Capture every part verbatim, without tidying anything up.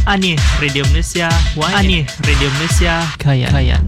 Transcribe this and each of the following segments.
Ani Radio Malaysia, Ani Radio Malaysia, Kayan. Kayan.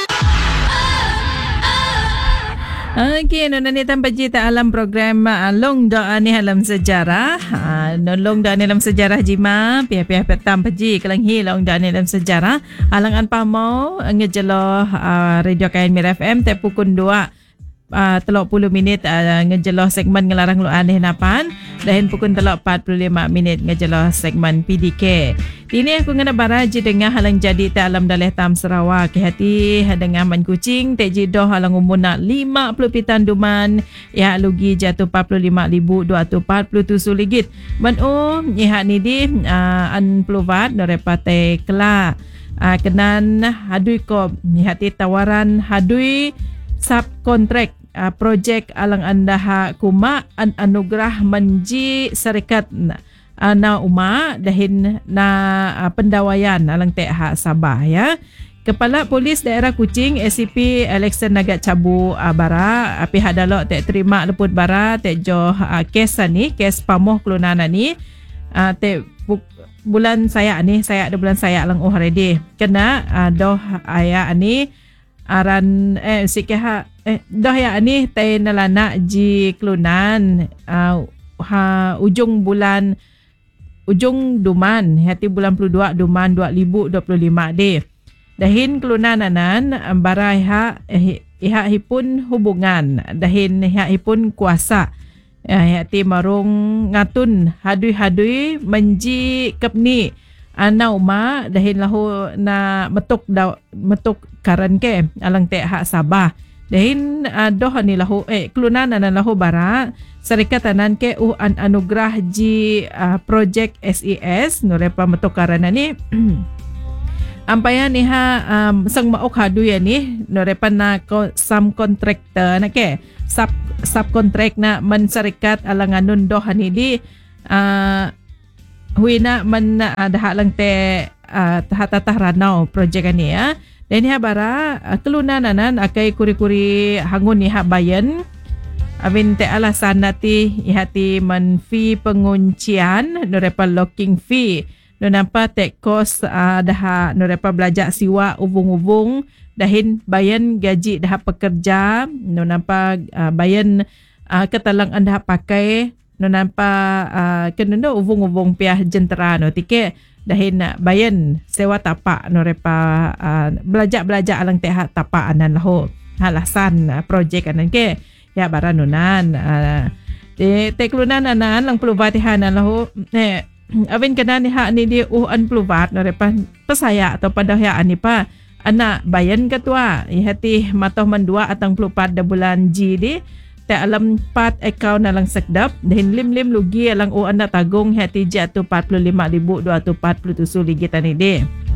Okey, nona ni tanpa cerita alam program uh, long doa ni alam sejarah. Uh, long doa ni alam sejarah jima, pihak-pihak petam peji kelang hi long doa ni alam sejarah. Alangan pamau ngejelo uh, Radio Kayan Mir F M te pukul dua Uh, telok puluh minit uh, ngejeloh segmen ngelarang lu aneh napan dan pukul telok empat puluh lima minit ngejeloh segmen P D K. Ini aku ngena baraji dengan halang jadi ta alam daleh tam Sarawak ke hati dengan man kucing te jidoh halang umuna lima puluh pitan duman ya lugi jatuh empat puluh lima ribu dua ratus empat puluh tujuh ringgit. Man oh nyihat ni di uh, an pluvat norepate kela uh, kenan hadui ko nyihati tawaran hadui subkontrak Uh, projek alang andaha kuma an anugerah menji syarikat uh, na uma dahin na uh, pendawayan alang te ha Sabah ya. Kepala Polis Daerah Kuching A C P Alexander Nagat Cabu uh, bara uh, pihak dalok te terima leput bara te jo uh, kes ni kes pamoh kelunana ni uh, te buk, bulan saya ni saya ada bulan saya alang oh ready kena uh, doh aya ani aran eh sikah eh dah ya ni tay nalana ji kelunan uh, ha ujung bulan ujung duman hati bulan puluh dua duman dua ribu dua puluh lima de dahin kelunan anan barai ha eh, iha hipun hubungan dahin iha hipun kuasa eh, hati marung ngatun hadui-hadui menji kepni ana uma dahin lahu na metuk da metuk karan ke alang te hak Sabah dahin uh, doh ni lahu eh kelunan anan lahu bara syarikat anan ke uh an anugerah ji uh, projek S E S norepa metuk karan ni ampaya ni ha um, sang maok hadu ya ni norepa na sam kontraktor na ke sub subkontrak na man syarikat alanganun doh ni di uh, huina man uh, dah lang te uh, tahatah ranau projek ni ya. Dan iha bara uh, kelunan anan akai kuri-kuri hangun iha bayan. Abin te alasan nati iha ti man fee penguncian norepa locking fee. No nampa te kos uh, dah norepa belajar siwa ubung-ubung dahin bayan gaji dah pekerja no nampa uh, bayan uh, ketalang anda pakai no nampa uh, kena uvung-uvung piah jentera no tike dahin uh, bayan sewa tapak no repa uh, belajar-belajar alang teh tapak anan lahu halasan uh, projek anan ke ya baranunan uh, te teklunan anan lang pelubatihan lahu eh avin kena ni hak ni dia uh an pelubat no repa pesaya atau pada ya ani pa anak bayan ketua ihati matoh mendua atang pelupat da bulan G di te alam empat akaun alang sekdap dan lim-lim lugi alang o anda tagung hati jatuh empat puluh lima ribu dua ratus empat puluh tujuh ringgit tani de.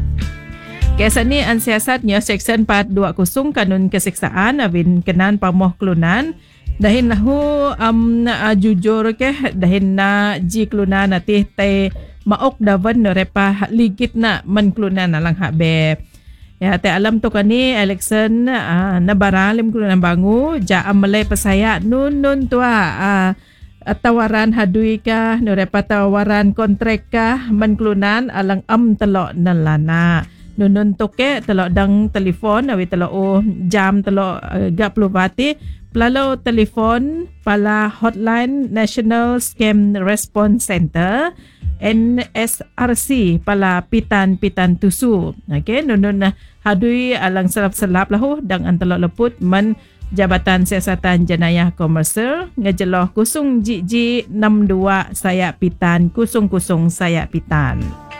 Kes ni an siasatnya Seksyen empat dua kosong Kanun Keseksaan avin kenan pamoh kelunan dahin lahu um, uh, jujur ke dahin na ji kelunan natih te maok davan repa ligit na man kelunan alang hak be. Ya te alam tu kani election uh, nabaralim kelunan bangu ja amalai pesaya nun nun tua uh, tawaran hadui ka norepa tawaran kontrak ka man kelunan alang am telok nalana nun nun toke telok dang telefon awi telok oh jam telok uh, gap lubati pelalo telefon pala hotline National Scam Response Center N S R C pala pitan-pitan tusu. Okey, nunun hadui alang selap-selap lahu dang antelok leput men Jabatan Siasatan Jenayah Komersial ngejeloh kusung jiji enam dua sayak pitan kusung kusung sayak pitan.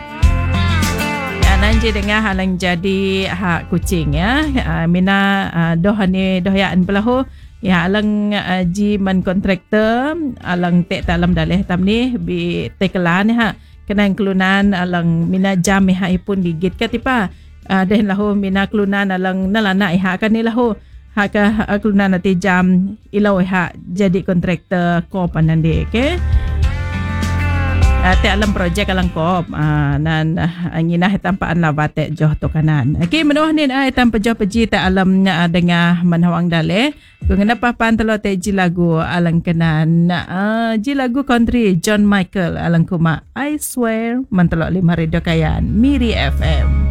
Ya nanti dengar halang jadi hak kucing ya. Uh, mina uh, doh ni doh ya an belahu ya alang uh, ji man kontraktor alang tek dalam daleh tam ni bi tekelan ha kena kelunan alang mina jam ha ipun digit katipa uh, deh lahu mina kelunan alang nalana ha kan ni lahu ha ka uh, kelunan nanti jam ilau ha jadi kontraktor ko panan de ke Uh, te alam projek alang kop uh, nan uh, nginah tampaan lava te joh to kanan. Okay, menuh nin ay tampa joh peji te alam uh, dengah manhawang dale. Kung ngapa pantalo te ji lagu alang kanan uh, ji lagu country John Michael alang kuma I swear mantalo lima radio kayan Miri F M.